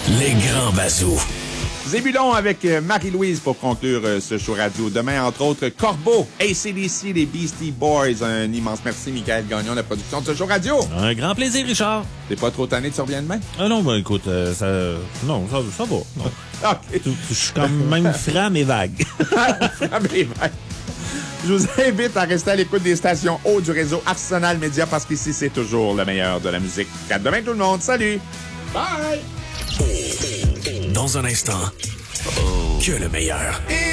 Les grands bazous. Zébulon avec Marie-Louise pour conclure ce show radio. Demain, entre autres, Corbeau, AC/DC, les Beastie Boys. Un immense merci, Michael Gagnon, la production de ce show radio. Un grand plaisir, Richard. T'es pas trop tanné, tu reviens demain? Ah non, ben écoute, ça va. Non. OK. Je suis quand même franc mais vague. Je vous invite à rester à l'écoute des stations hautes du réseau Arsenal Média parce qu'ici, c'est toujours le meilleur de la musique. À demain, tout le monde. Salut! Bye! Dans un instant, que le meilleur.